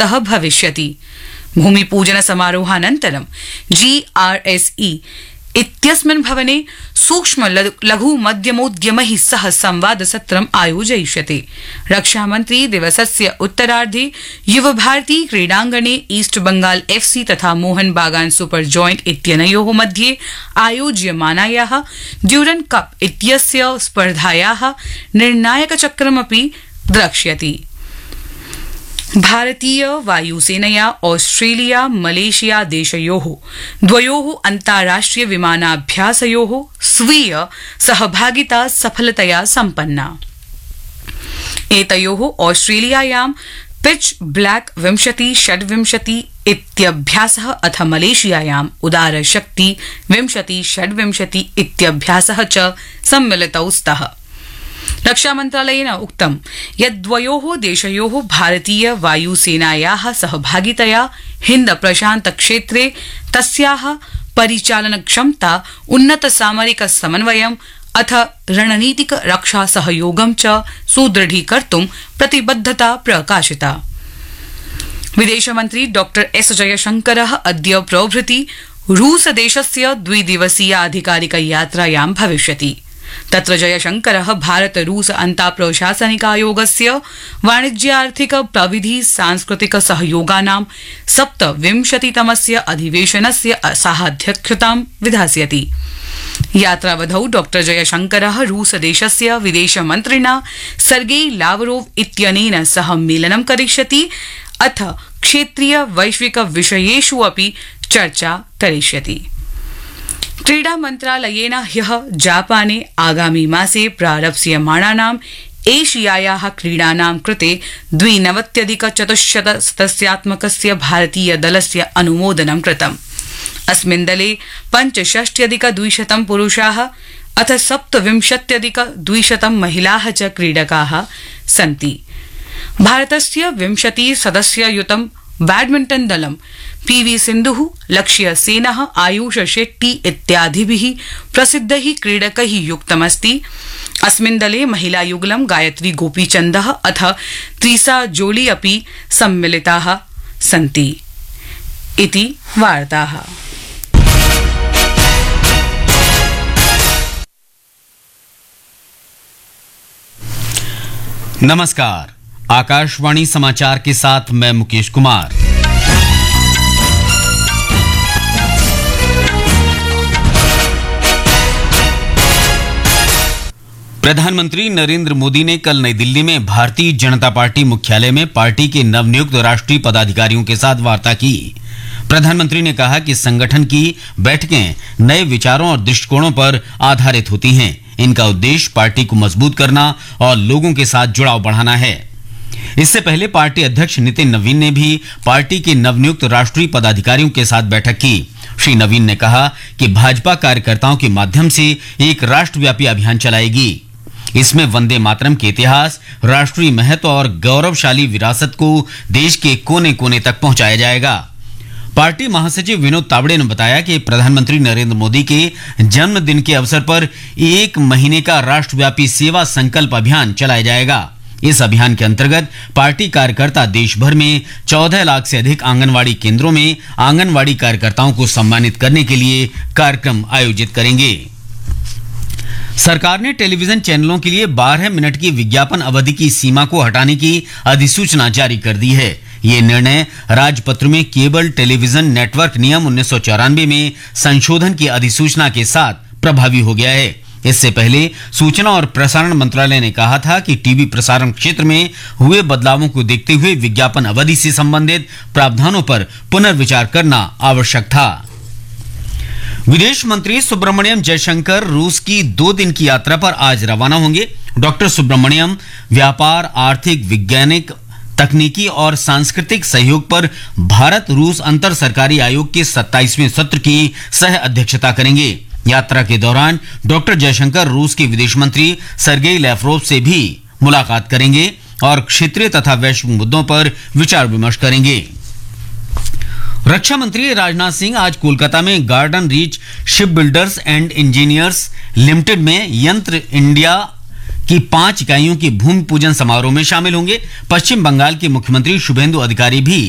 परिष्कृतः भविष्यति। भूमिपूजन समारोहानन्तरं GRSE इत्यस्मिन् भवने सूक्ष्म लघु मध्यमोद्यमैः सह संवादसत्रम् आयोजयिष्यते। रक्षामन्त्री दिवसस्य उत्तरार्धे युवभारती क्रीडाङ्गणे ईस्ट बंगाल FC तथा मोहन बागान सुपर जॉइंट इत्यनयोः मध्ये आयोज्यमानायाः ड्यूरन कप इत्यस्य स्पर्धायाः निर्णायकचक्रमपि द्रक्ष्यति। भारतीय वायुसेनया ऑस्ट्रेलिया मलेशिया देशयोः द्वयोः अन्ताराष्ट्रिय विमानाभ्यासयोः स्वीय सहभागिता सफलतया सम्पन्ना। एतयोः ऑस्ट्रेलियायां पिच ब्लैक 20-26 इत्यभ्यासः अथ मलेशियायाम् उदार शक्ति 20-26 इत्यभ्यासः च सम्मिलितौ स्तः। रक्षामन्त्रालयेन उक्तं यत् द्वयोः देशयोः भारतीय वायुसेनायाः सहभागितया हिन्द प्रशान्त क्षेत्रे तस्याः परिचालनक्षमता उन्नत सामरिक समन्वयम् अथ रणनीतिक रक्षा सहयोगं च सुदृढीकर्तुं प्रतिबद्धता प्रकाशिता। विदेशमन्त्री डॉ एस जयशंकरः अद्य प्रभृति रूसदेशस्य द्विदिवसीयाधिकारिक यात्रायां भविष्यति। तत्र जयशंकरः भारत रूस अन्ताप्रशासनिकायोगस्य वाणिज्यार्थिक प्रविधि सांस्कृतिक सहयोगानां 27तमस्य अधिवेशनस्य साहाध्यक्षतां विधास्यति। यात्रावधौ डॉ जयशंकरः रूसदेशस्य विदेशमन्त्रिणा सर्गेई लावरोव इत्यनेन सह मेलनं करिष्यति अथ क्षेत्रीय वैश्विक विषयेषु अपि चर्चा करिष्यति। क्रीडा मन्त्रालयेन ह्यः जापाने आगामी मासे प्रारप्स्यमाणानाम् एशियायाः क्रीडानां कृते 92,400 सदस्यात्मकस्य भारतीय दलस्य अनुमोदनं कृतम्। अस्मिन् दले 65,200 पुरुषाः अथ 27,200 महिलाः च क्रीडकाः सन्ति। भारतस्य 20 सदस्ययुतं बैडमिंटन दलं PV सिन्धुः, लक्ष्य सेनः, आयुष शेट्टी इत्यादिभिः प्रसिद्धैः क्रीडकैः युक्तमस्ति। अस्मिन् दले महिला युगलं गायत्री गोपीचन्दः अथ त्रिसा जोली अपि सम्मिलिताः सन्ति। इति वार्ताः। नमस्कार, आकाशवाणी समाचार के साथ मैं मुकेश कुमार। प्रधानमंत्री नरेंद्र मोदी ने कल नई दिल्ली में भारतीय जनता पार्टी मुख्यालय में पार्टी के नवनियुक्त राष्ट्रीय पदाधिकारियों के साथ वार्ता की। प्रधानमंत्री ने कहा कि संगठन की बैठकें नए विचारों और दृष्टिकोणों पर आधारित होती हैं। इनका उद्देश्य पार्टी को मजबूत करना और लोगों के साथ जुड़ाव बढ़ाना है। इससे पहले पार्टी अध्यक्ष नितिन नवीन ने भी पार्टी के नवनियुक्त राष्ट्रीय पदाधिकारियों के साथ बैठक की। श्री नवीन ने कहा कि भाजपा कार्यकर्ताओं के माध्यम से एक राष्ट्रव्यापी अभियान चलाएगी। इसमें वंदे मातरम के इतिहास, राष्ट्रीय महत्व और गौरवशाली विरासत को देश के कोने कोने तक पहुंचाया जाएगा। पार्टी महासचिव विनोद तावड़े ने बताया कि प्रधानमंत्री नरेंद्र मोदी के जन्मदिन के अवसर पर 1 महीने का राष्ट्रव्यापी सेवा संकल्प अभियान चलाया जाएगा। इस अभियान के अंतर्गत पार्टी कार्यकर्ता देश भर में 14 लाख से अधिक आंगनवाड़ी केंद्रों में आंगनवाड़ी कार्यकर्ताओं को सम्मानित करने के लिए कार्यक्रम आयोजित करेंगे। सरकार ने टेलीविजन चैनलों के लिए 12 मिनट की विज्ञापन अवधि की सीमा को हटाने की अधिसूचना जारी कर दी है। ये निर्णय राजपत्र में केबल टेलीविजन नेटवर्क नियम 1994 में संशोधन की अधिसूचना के साथ प्रभावी हो गया है। इससे पहले सूचना और प्रसारण मंत्रालय ने कहा था कि टीवी प्रसारण क्षेत्र में हुए बदलावों को देखते हुए विज्ञापन अवधि से संबंधित प्रावधानों पर पुनर्विचार करना आवश्यक था। विदेश मंत्री सुब्रमण्यम जयशंकर रूस की 2 दिन की यात्रा पर आज रवाना होंगे। डॉक्टर सुब्रमण्यम व्यापार, आर्थिक, वैज्ञानिक, तकनीकी और सांस्कृतिक सहयोग पर भारत रूस अंतर सरकारी आयोग के 27वें सत्र की सह अध्यक्षता करेंगे। यात्रा के दौरान डॉक्टर जयशंकर रूस के विदेश मंत्री सर्गेई लैवरोव से भी मुलाकात करेंगे और क्षेत्रीय तथा वैश्विक मुद्दों पर विचार विमर्श करेंगे। रक्षा मंत्री राजनाथ सिंह आज कोलकाता में garden reach ship builders and engineers limited में यंत्र इंडिया की 5 इकाइयों की भूमि पूजन समारोह में शामिल होंगे। पश्चिम बंगाल के मुख्यमंत्री शुभेंदु अधिकारी भी